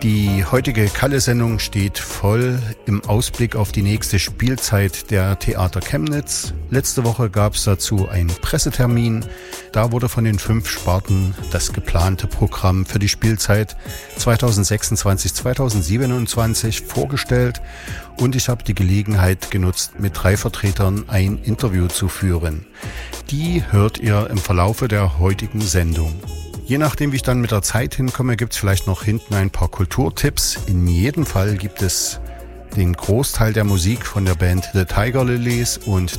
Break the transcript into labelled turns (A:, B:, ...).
A: Die heutige Kalle-Sendung steht voll im Ausblick auf die nächste Spielzeit der Theater Chemnitz. Letzte Woche gab es dazu einen Pressetermin. Da wurde von den 5 Sparten das geplante Programm für die Spielzeit 2026-2027 vorgestellt. Und ich habe die Gelegenheit genutzt, mit 3 Vertretern ein Interview zu führen. Die hört ihr im Verlaufe der heutigen Sendung. Je nachdem, wie ich dann mit der Zeit hinkomme, gibt es vielleicht noch hinten ein paar Kulturtipps. In jedem Fall gibt es den Großteil der Musik von der Band The Tiger Lilies und